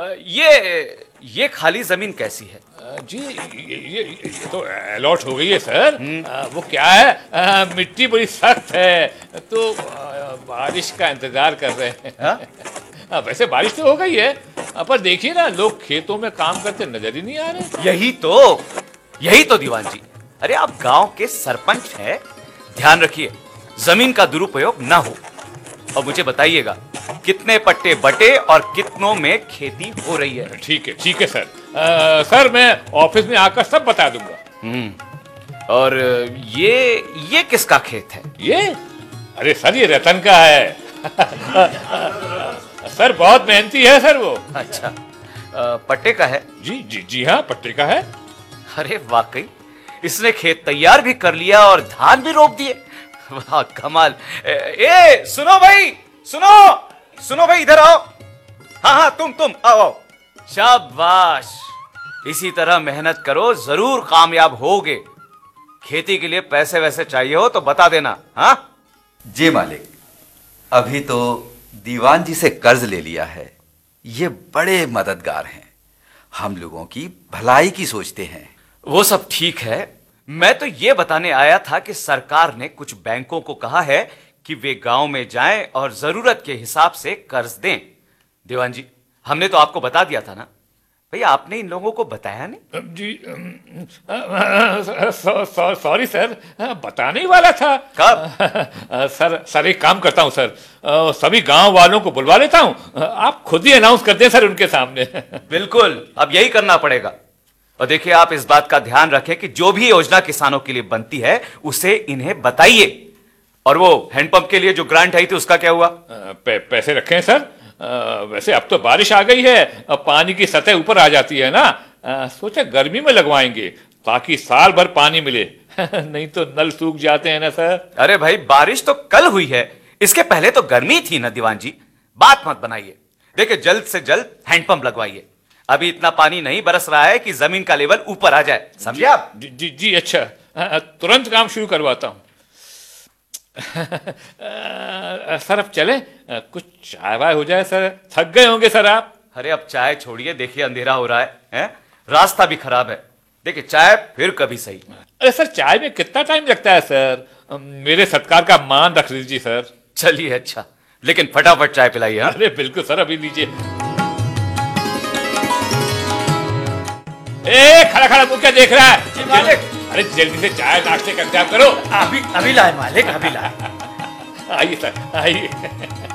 ये खाली जमीन कैसी है? जी ये तो अलॉट हो गई है सर। वो क्या है, मिट्टी बड़ी सख्त है तो बारिश का इंतजार कर रहे हैं। वैसे बारिश तो हो गई है, पर देखिए ना, लोग खेतों में काम करते नजर ही नहीं आ रहे। यही तो दीवान जी, अरे आप गांव के सरपंच हैं, ध्यान रखिए जमीन का दुरुपयोग ना हो। और मुझे बताइएगा कितने पट्टे बटे और कितनों में खेती हो रही है। ठीक है सर। सर मैं ऑफिस में आकर सब बता दूंगा। और ये किसका खेत है? ये, अरे सर ये रतन का है। सर बहुत मेहनती है सर वो। अच्छा, पट्टे का है? जी हाँ, पट्टे का है। अरे वाकई, इसने खेत तैयार भी कर लिया और धान भी रोप दिए। वाह कमाल। सुनो भाई, सुनो भाई, इधर आओ। हाँ तुम आओ। शाबाश, इसी तरह मेहनत करो, जरूर कामयाब होगे। खेती के लिए पैसे वैसे चाहिए हो तो बता देना। हाँ जी मालिक, अभी तो दीवान जी से कर्ज ले लिया है। ये बड़े मददगार हैं, हम लोगों की भलाई की सोचते हैं। वो सब ठीक है, मैं तो ये बताने आया था कि सरकार ने कुछ बैंकों को कहा है कि वे गांव में जाएं और जरूरत के हिसाब से कर्ज दें। दीवान जी, हमने तो आपको बता दिया था ना। भैया आपने इन लोगों को बताया नहीं? जी सॉरी सर, बताने ही वाला था। कब? सर एक काम करता हूँ सर, सभी गांव वालों को बुलवा लेता हूँ, आप खुद ही अनाउंस कर दें सर उनके सामने। बिल्कुल, अब यही करना पड़ेगा। और देखिए आप इस बात का ध्यान रखें कि जो भी योजना किसानों के लिए बनती है उसे इन्हें बताइए। और वो हैंडपंप के लिए जो ग्रांट आई थी उसका क्या हुआ? पैसे रखे हैं सर। वैसे अब तो बारिश आ गई है, अब पानी की सतह ऊपर आ जाती है ना। सोचा गर्मी में लगवाएंगे ताकि साल भर पानी मिले। नहीं तो नल सूख जाते हैं ना सर। अरे भाई, बारिश तो कल हुई है, इसके पहले तो गर्मी थी ना दीवान जी। बात मत बनाइए। देखिए जल्द से जल्द हैंडपंप लगवाइए। अभी इतना पानी नहीं बरस रहा है कि जमीन का लेवल ऊपर आ जाए, समझे आप? जी अच्छा, तुरंत काम शुरू करवाता हूं। सर अब चले, कुछ चाय वाय हो जाए सर, थक गए होंगे सर आप। अरे अब चाय छोड़िए, देखिए अंधेरा हो रहा है? रास्ता भी खराब है। देखिए चाय फिर कभी सही। अरे सर चाय में कितना टाइम लगता है सर, मेरे सत्कार का मान रख लीजिए सर। चलिए अच्छा, लेकिन फटाफट चाय पिलाइए। अरे बिल्कुल सर, अभी लीजिए। खड़ा मुंह क्या देख रहा है? जी मालिक। अरे जल्दी से चाय नाश्ते का इंतजाम करो। अभी लाए मालिक, अभी लाए। आइए सर आइए।